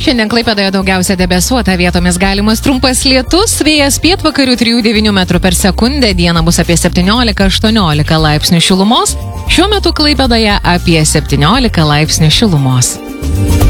Šiandien Klaipėdoje daugiausia debesuota, vietomis galimas trumpas lietus, vėjas pietvakarių 3–9 metrų per sekundę, dieną bus apie 17–18 laipsnių šilumos, šiuo metu Klaipėdoje apie 17 laipsnių šilumos.